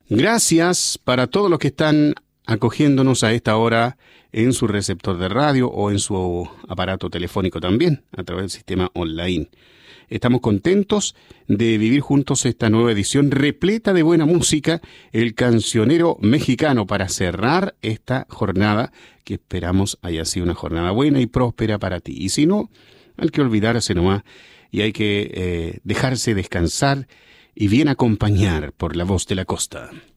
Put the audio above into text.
Gracias para todos los que están acogiéndonos a esta hora en su receptor de radio o en su aparato telefónico también, a través del sistema online. Estamos contentos de vivir juntos esta nueva edición repleta de buena música, el cancionero mexicano, para cerrar esta jornada que esperamos haya sido una jornada buena y próspera para ti. Y si no, hay que olvidarse nomás y hay que dejarse descansar y bien acompañar por la voz de la costa.